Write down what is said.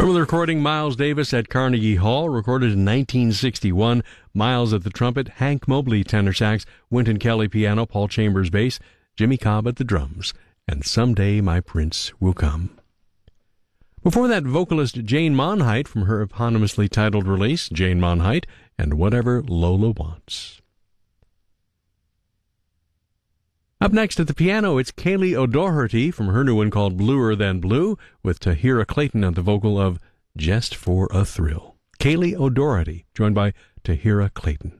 From the recording, Miles Davis at Carnegie Hall, recorded in 1961. Miles at the trumpet, Hank Mobley tenor sax, Wynton Kelly piano, Paul Chambers bass, Jimmy Cobb at the drums, and Someday My Prince Will Come. Before that, vocalist Jane Monheit from her eponymously titled release, Jane Monheit, and Whatever Lola Wants. Up next at the piano, it's Kaylee O'Doherty from her new one called Bluer Than Blue, with Tahira Clayton on the vocal of Just for a Thrill. Kaylee O'Doherty, joined by Tahira Clayton.